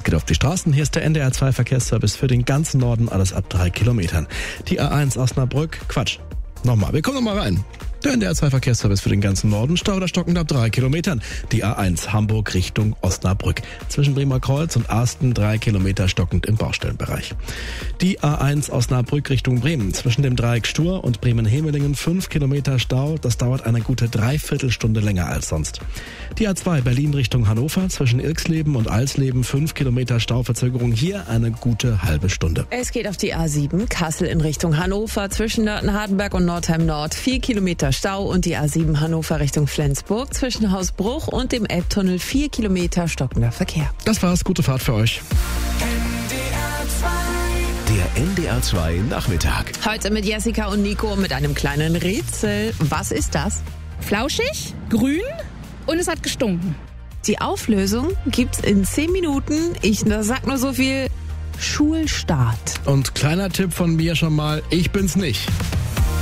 geht auf die Straßen. Hier ist der NDR 2 Verkehrsservice für den ganzen Norden, alles ab 3 Kilometern. Die A1 Osnabrück, Nochmal, wir kommen nochmal rein. Der NDR 2 Verkehrsservice für den ganzen Norden, Stau oder stockend ab 3 Kilometern. Die A1 Hamburg Richtung Osnabrück. Zwischen Bremer Kreuz und Arsten 3 Kilometer stockend im Baustellenbereich. Die A1 Osnabrück Richtung Bremen. Zwischen dem Dreieck Stur und Bremen-Hemelingen 5 Kilometer Stau. Das dauert eine gute Dreiviertelstunde länger als sonst. Die A2 Berlin Richtung Hannover. Zwischen Ilksleben und Alsleben 5 Kilometer Stauverzögerung. Hier eine gute halbe Stunde. Es geht auf die A7 Kassel in Richtung Hannover. Zwischen Nörten-Hardenberg und Nordheim Nord 4 Kilometer Stau und die A7 Hannover Richtung Flensburg zwischen Hausbruch und dem Elbtunnel 4 Kilometer stockender Verkehr. Das war's, gute Fahrt für euch. Der NDR 2 Nachmittag. Heute mit Jessica und Nico mit einem kleinen Rätsel. Was ist das? Flauschig, grün und es hat gestunken. Die Auflösung gibt's in 10 Minuten. Ich sag nur so viel: Schulstart. Und kleiner Tipp von mir schon mal, ich bin's nicht.